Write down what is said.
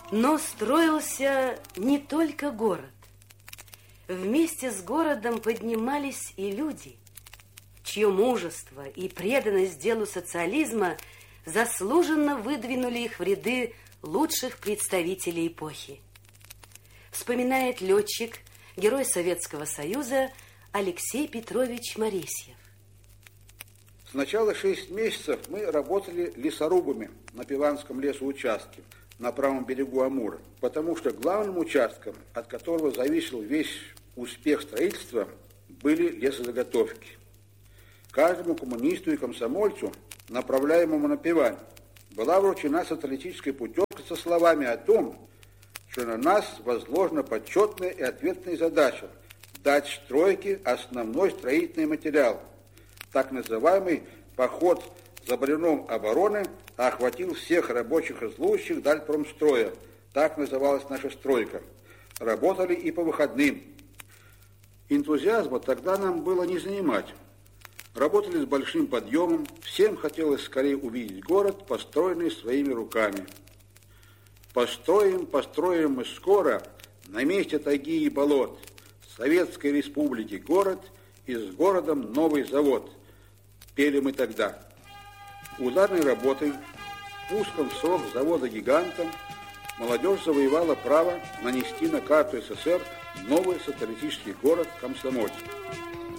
Но строился не только город. Вместе с городом поднимались и люди, чье мужество и преданность делу социализма заслуженно выдвинули их в ряды лучших представителей эпохи. Вспоминает летчик, герой Советского Союза Алексей Петрович Моресьев. Сначала 6 месяцев мы работали лесорубами на Пиванском лесоучастке на правом берегу Амура, потому что главным участком, от которого зависел весь успех строительства, были лесозаготовки. Каждому коммунисту и комсомольцу, направляемому на Пивань, была вручена социалистическая путевка со словами о том, что на нас возложена почетная и ответственная задача дать стройке основной строительный материал. Так называемый поход за бревном обороны охватил всех рабочих и служащих Дальпромстроя. Так называлась наша стройка. Работали и по выходным. Энтузиазма тогда нам было не занимать. Работали с большим подъемом. Всем хотелось скорее увидеть город, построенный своими руками. Построим мы скоро на месте тайги и болот Советской Республики город и с городом новый завод. Пели мы тогда. Ударной работой в узком срок завода гигантом молодежь завоевала право нанести на карту СССР новый социалистический город Комсомольск.